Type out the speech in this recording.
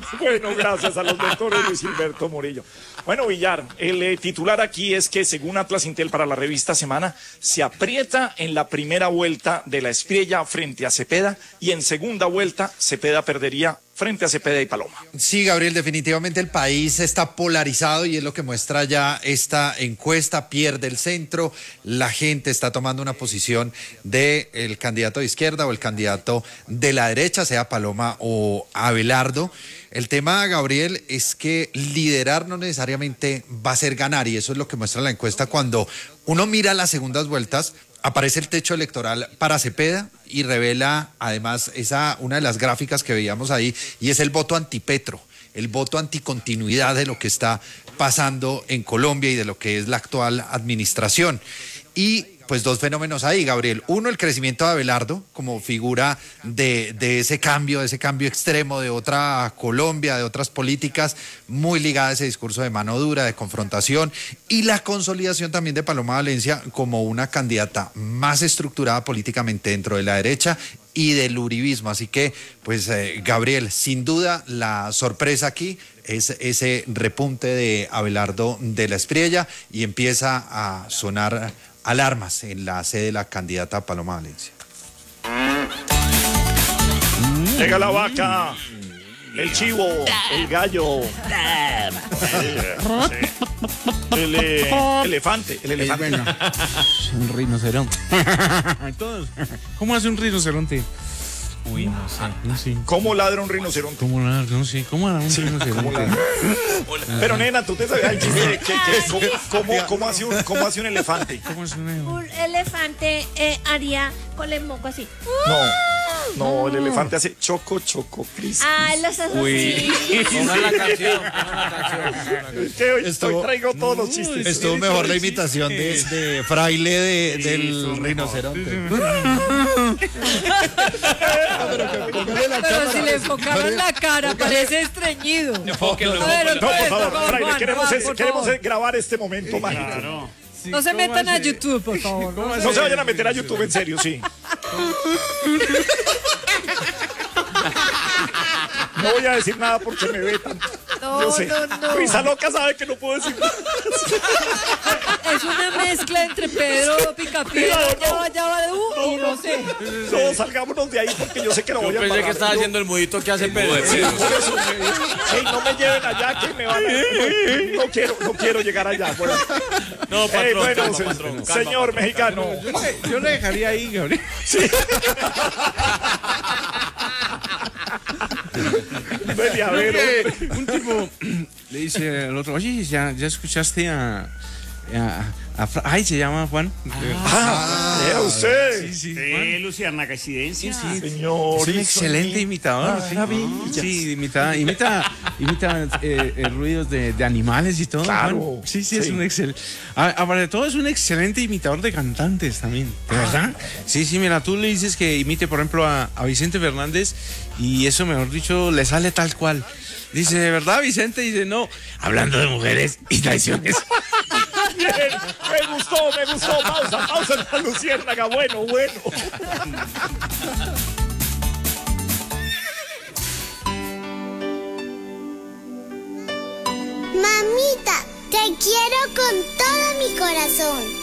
Bueno, gracias a los doctores Luis Gilberto Murillo. Bueno, Villar, el titular aquí es que según Atlas Intel para la revista Semana, se aprieta en la primera vuelta de la Espriella frente a Cepeda y en segunda vuelta Cepeda perdería frente a Cepeda y Paloma. Sí, Gabriel, definitivamente el país está polarizado y es lo que muestra ya esta encuesta. Pierde el centro, la gente está tomando una posición del candidato de izquierda o el candidato de la derecha, sea Paloma o Abelardo. El tema, Gabriel, es que liderar no necesariamente va a ser ganar y eso es lo que muestra la encuesta. Cuando uno mira las segundas vueltas, aparece el techo electoral para Cepeda y revela además una de las gráficas que veíamos ahí y es el voto antipetro, el voto anticontinuidad de lo que está pasando en Colombia y de lo que es la actual administración. Y pues dos fenómenos ahí, Gabriel. Uno, el crecimiento de Abelardo como figura de ese cambio extremo de otra Colombia, de otras políticas, muy ligada a ese discurso de mano dura, de confrontación, y la consolidación también de Paloma Valencia como una candidata más estructurada políticamente dentro de la derecha y del uribismo. Así que, pues, Gabriel, sin duda la sorpresa aquí es ese repunte de Abelardo de la Espriella y empieza a sonar alarmas en la sede de la candidata Paloma Valencia. Llega la vaca, el chivo, el gallo, el elefante. Bueno, un rinoceronte. Todos. ¿Cómo hace un rinoceronte? Uy, no sé. ¿Cómo ladra un rinoceronte? ¿Cómo ladra? No sé. ¿Cómo ladra un rinoceronte? Pero nena, tú te sabes el chiste ¿cómo hace un elefante? ¿Cómo hace un elefante? Un elefante haría con el moco así. No, el elefante hace choco, Cris. Ah, los hace así. Pongan la canción. Es que hoy traigo todos los chistes. Estuvo mejor la imitación de Fraile del rinoceronte. Pero si le enfocaron la cara, parece estreñido. Enfóquenlo. A ver, No, por favor, Juan, Fraile, Juan, queremos grabar este momento mágico. Claro. No se metan a YouTube, por favor. No se vayan a meter a YouTube, en serio, sí. No voy a decir nada porque me vetan. Yo sé. No. Risa loca sabe que no puedo decir nada. Es una mezcla entre Pedro Picapiedra, y no sé. No, salgámonos de ahí porque yo sé que no voy a Pensé parar. que estaba haciendo el mudito que hace Pedro. Por eso, ey, no me lleven allá que me van a... No quiero llegar allá. Bueno, No, patrón, patrón, señor mexicano. Yo le dejaría ahí, Gabriel. Vete a ver, hombre. Un tipo le dice al otro, oye, ¿ya escuchaste ay, se llama Juan? Era usted. Sí, Juan. Luciana Casidencia. Sí, Señor. es un excelente imitador. Sí, imita ruidos de animales y todo. Claro. Juan. Sí, es un excelente. Aparte de todo, es un excelente imitador de cantantes también. ¿De verdad? Sí, mira, tú le dices que imite, por ejemplo, a Vicente Fernández y eso, mejor dicho, le sale tal cual. Dice, ¿de verdad, Vicente? Dice, no, hablando de mujeres y traiciones. Bien, me gustó. Pausa, la luciérnaga. Bueno. Mamita, te quiero con todo mi corazón.